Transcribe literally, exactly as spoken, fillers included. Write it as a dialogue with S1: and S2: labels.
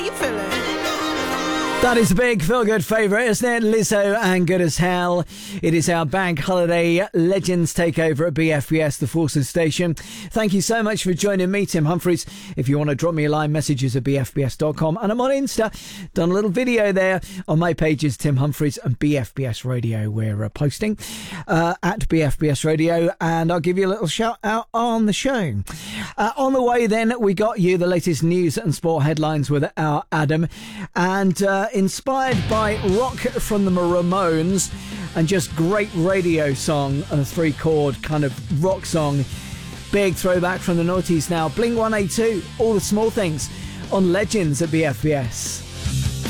S1: you feeling?
S2: That is a big feel-good favourite, isn't it? Lizzo and Good As Hell. It is our Bank Holiday Legends takeover at B F B S, the Forces Station. Thank you so much for joining me, Tim Humphries. If you want to drop me a line, messages at b f b s dot com. And I'm on Insta. Done a little video there on my pages, Tim Humphries and B F B S Radio. We're uh, posting uh, at B F B S Radio, and I'll give you a little shout out on the show. Uh, on the way then, we got you the latest news and sport headlines with our Adam. And uh, inspired by rock from the Ramones and just great radio song, a three chord kind of rock song. Big throwback from the noughties now. Blink one eighty-two, All the Small Things on Legends at B F B S.